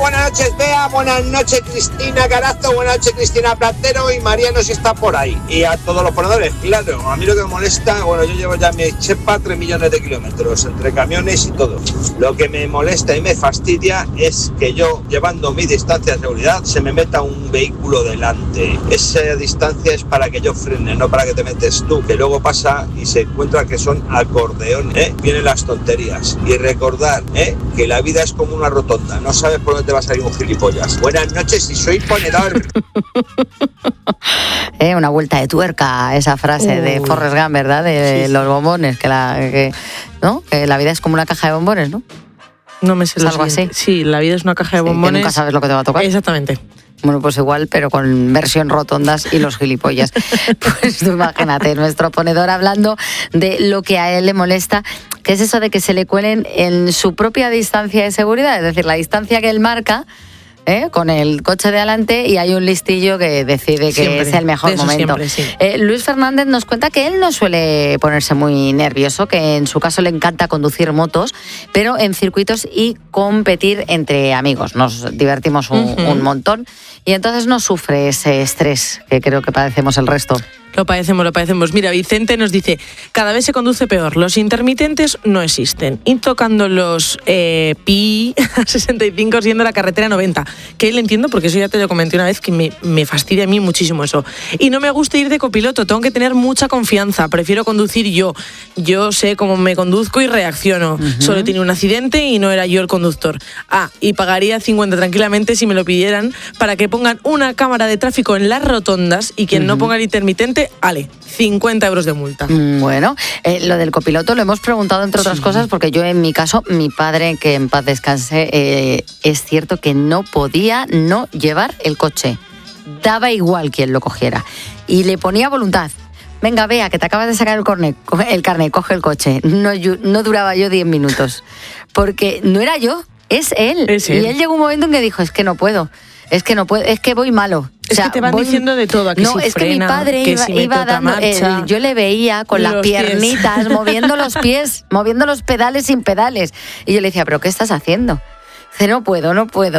buenas noches, Bea, buenas noches, Cristina Carazo, buenas noches, Cristina Platero y Mariano si está por ahí. Y a todos los ponedores, claro, a mí lo que me molesta, bueno, yo llevo ya mi chepa 3 millones de kilómetros, entre camiones y todo. Lo que me molesta y me fastidia es que yo, llevando mi distancia de seguridad, se me meta un vehículo delante. Esa distancia es para que yo frene, no para que te metes tú, que luego pasa y se encuentra que son acordeones, vienen las tonterías. Y recordar, que la vida es como una rotonda, no sabes por dónde te va a salir un gilipollas. Buenas noches y soy ponedor. Una vuelta de tuerca, esa frase de Forrest Gump, ¿verdad? De los bombones, que la vida es como una caja de bombones, ¿no? No me sé algo así. Sí, la vida es una caja de bombones. Que nunca sabes lo que te va a tocar. Exactamente. Bueno, pues igual, pero con versión rotondas y los gilipollas. Pues tú imagínate, nuestro ponedor hablando de lo que a él le molesta, que es eso de que se le cuelen en su propia distancia de seguridad, es decir, la distancia que él marca, con el coche de adelante, y hay un listillo que decide que siempre, es el mejor momento. Siempre, sí. Luis Fernández nos cuenta que él no suele ponerse muy nervioso, que en su caso le encanta conducir motos, pero en circuitos y competir entre amigos. Nos divertimos un montón y entonces no sufre ese estrés que creo que padecemos el resto. Lo padecemos. Mira, Vicente nos dice, cada vez se conduce peor, los intermitentes no existen. Ir tocando los pi a 65 siendo la carretera 90. Que él entiendo, porque eso ya te lo comenté una vez, que me fastidia a mí muchísimo eso. Y no me gusta ir de copiloto, tengo que tener mucha confianza, prefiero conducir yo. Yo sé cómo me conduzco y reacciono. Solo he tenido un accidente y no era yo el conductor. Y pagaría 50 tranquilamente si me lo pidieran, para que pongan una cámara de tráfico en las rotondas y quien no ponga el intermitente, 50 euros de multa. Bueno, lo del copiloto lo hemos preguntado entre otras cosas porque yo en mi caso, mi padre, que en paz descanse, es cierto que no podía no llevar el coche. Daba igual quien lo cogiera. Y le ponía voluntad. Venga, Bea, que te acabas de sacar el carnet, coge el coche. No duraba yo 10 minutos. Porque no era yo, es él. Y él llegó un momento en que dijo, es que no puedo, es que voy malo. Es que te van diciendo de todo, que no, si es frena, que mi padre iba dando, yo le veía con las piernitas, moviendo los pies, moviendo los pedales sin pedales. Y yo le decía, ¿pero qué estás haciendo? Dice, no puedo.